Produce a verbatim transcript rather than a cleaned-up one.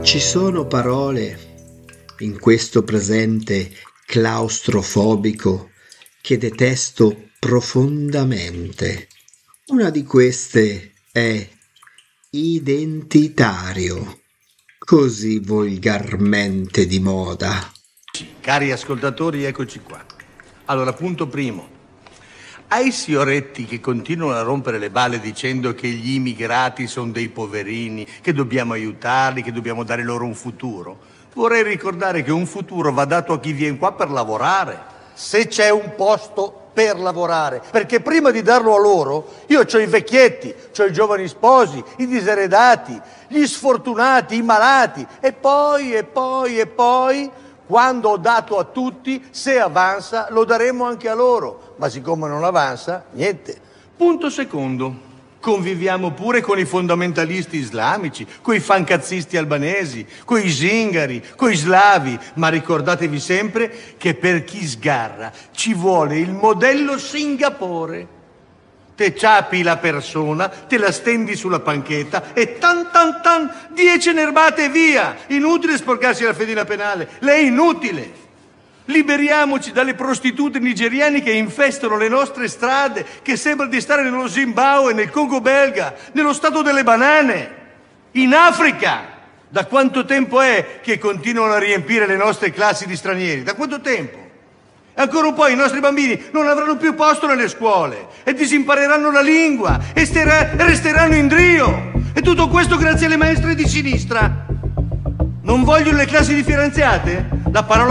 Ci sono parole in questo presente claustrofobico che detesto profondamente. Una di queste è identitario, così volgarmente di moda. Cari ascoltatori, eccoci qua. Allora, punto primo. Ai fioretti che continuano a rompere le balle dicendo che gli immigrati sono dei poverini, che dobbiamo aiutarli, che dobbiamo dare loro un futuro, vorrei ricordare che un futuro va dato a chi viene qua per lavorare. Se c'è un posto per lavorare, perché prima di darlo a loro io c'ho i vecchietti, c'ho i giovani sposi, i diseredati, gli sfortunati, i malati e poi e poi e poi quando ho dato a tutti, se avanza lo daremo anche a loro, ma siccome non avanza, niente. Punto secondo. Conviviamo pure con i fondamentalisti islamici, con i fancazzisti albanesi, con i zingari, con i slavi, ma ricordatevi sempre che per chi sgarra ci vuole il modello Singapore. Te ciapi la persona, te la stendi sulla panchetta e tan tan tan, dieci nerbate e via! Inutile sporcarsi la fedina penale, lei è inutile! Liberiamoci dalle prostitute nigeriane che infestano le nostre strade, che sembra di stare nello Zimbabwe, nel Congo belga, nello stato delle banane, in Africa. Da quanto tempo è che continuano a riempire le nostre classi di stranieri? Da quanto tempo? E ancora un po' i nostri bambini non avranno più posto nelle scuole e disimpareranno la lingua e stera- resteranno in drio. E tutto questo grazie alle maestre di sinistra. Non vogliono le classi differenziate? La parola